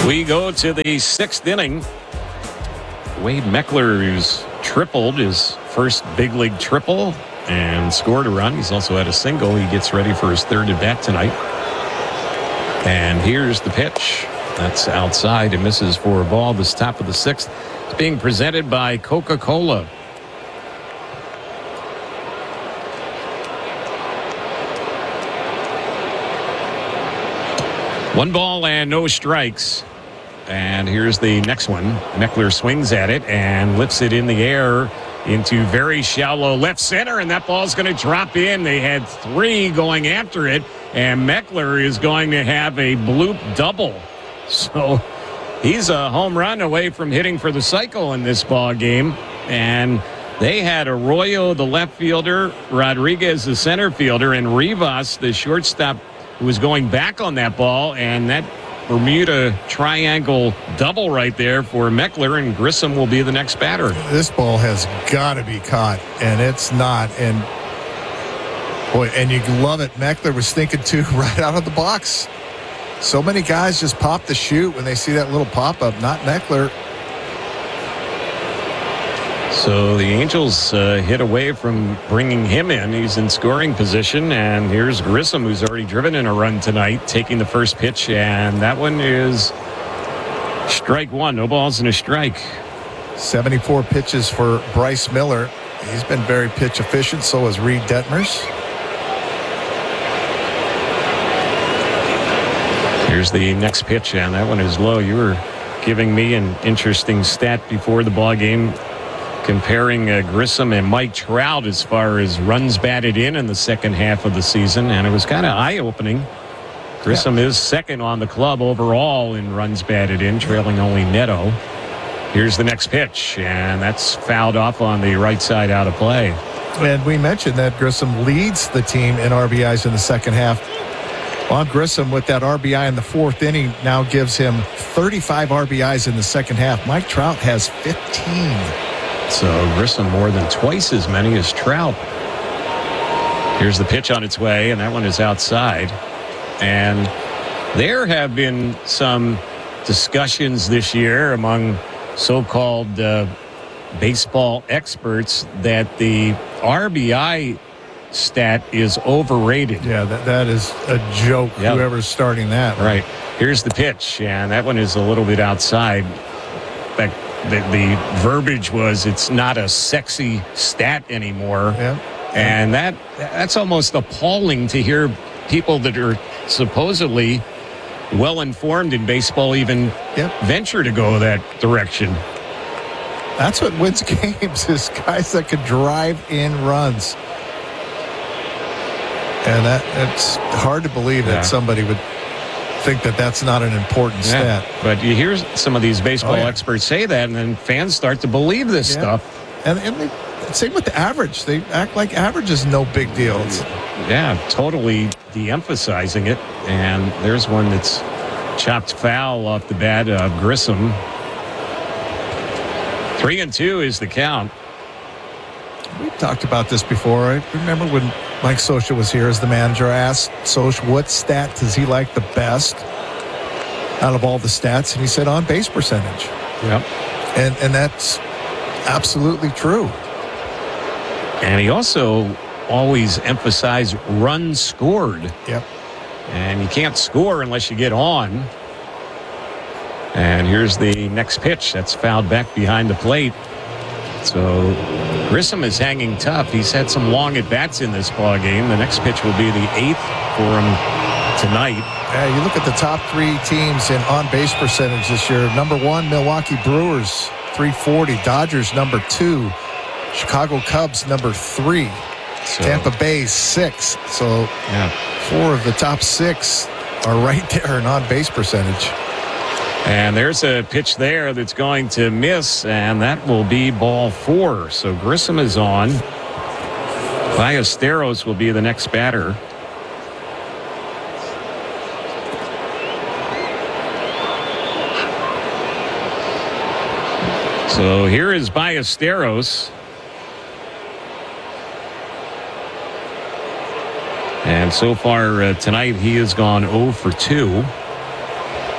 We go to the sixth inning. Wade Meckler, who's tripled his first big league triple and scored a run. He's also had a single. He gets ready for his third at bat tonight. And here's the pitch. That's outside. It misses for a ball. This top of the sixth. It's being presented by Coca-Cola. One ball and no strikes. And here's the next one. Meckler swings at it and lifts it in the air into very shallow left center, and that ball's going to drop in. They had three going after it, and Meckler is going to have a bloop double. So he's a home run away from hitting for the cycle in this ball game. And they had Arroyo, the left fielder, Rodriguez, the center fielder, and Rivas, the shortstop, who was going back on that ball, and that Bermuda triangle double right there for Meckler, and Grissom will be the next batter. This ball has got to be caught, and it's not. And boy, and you love it. Meckler was thinking too right out of the box. So many guys just pop the chute when they see that little pop-up. Not Meckler. So the Angels hit away from bringing him in. He's in scoring position, and here's Grissom, who's already driven in a run tonight, taking the first pitch, and that one is strike one. No balls and a strike. 74 pitches for Bryce Miller. He's been very pitch efficient. So has Reed Detmers. Here's the next pitch, and that one is low. You were giving me an interesting stat before the ball game, comparing Grissom and Mike Trout as far as runs batted in the second half of the season, and it was kind of eye-opening. Grissom is second on the club overall in runs batted in, trailing only Neto. Here's the next pitch, and that's fouled off on the right side out of play. And we mentioned that Grissom leads the team in RBIs in the second half. Bob Grissom, with that RBI in the fourth inning, now gives him 35 RBIs in the second half. Mike Trout has 15. So Grissom more than twice as many as Trout. Here's the pitch on its way, and that one is outside. And there have been some discussions this year among so-called baseball experts that the RBI stat is overrated. Yeah, that is a joke, yep. Whoever's starting that. Right. Here's the pitch, and that one is a little bit outside. In fact, the verbiage was it's not a sexy stat anymore. Yeah. And that's almost appalling to hear people that are supposedly well-informed in baseball even venture to go that direction. That's what wins games, is guys that could drive in runs. And it's hard to believe that somebody would think that that's not an important stat. But you hear some of these baseball experts say that, and then fans start to believe this stuff. And same with the average. They act like average is no big deal. Totally de-emphasizing it. And there's one that's chopped foul off the bat of Grissom. 3-2 is the count. We've talked about this before. I remember when Mike Scioscia was here as the manager. I asked Scioscia what stat does he like the best out of all the stats, and he said on base percentage. Yep. And that's absolutely true. And he also always emphasized runs scored. Yep. And you can't score unless you get on. And here's the next pitch. That's fouled back behind the plate. So Grissom is hanging tough. He's had some long at-bats in this ball game. The next pitch will be the 8th for him tonight. Yeah, you look at the top three teams in on-base percentage this year. Number 1, Milwaukee Brewers, 340. Dodgers, number 2. Chicago Cubs, number 3. Tampa Bay, 6. So 4 of the top 6 are right there in on-base percentage. And there's a pitch there that's going to miss, and that will be ball 4. So Grissom is on. Ballesteros will be the next batter. So here is Ballesteros. And so far tonight, he has gone 0 for 2.